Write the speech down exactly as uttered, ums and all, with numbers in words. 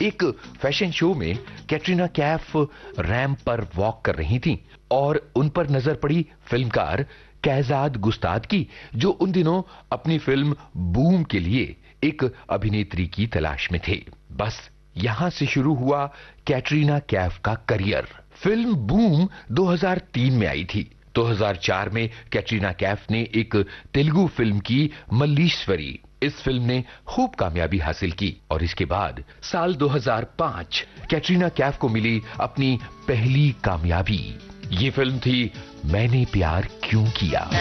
एक fashion show में Katrina Kaif ramp पर वॉक कर रही थीं और उन पर नजर पड़ी फिल्मकार कैजाद गुस्ताद की, जो उन दिनों अपनी फिल्म बूम के लिए एक अभिनेत्री की तलाश में थे। बस यहां से शुरू हुआ कैटरीना कैफ का करियर। फिल्म बूम दो हज़ार तीन में आई थी। दो हज़ार चार में कैटरीना कैफ ने एक तेलुगु फिल्म की मल्लीश्वरी। इस फिल्म ने खूब कामयाबी हासिल की और इसके बाद साल दो हज़ार पाँच कैटरीना कैफ को मिली अपनी पहली कामयाबी। ये फिल्म थी मैंने प्यार क्यों किया।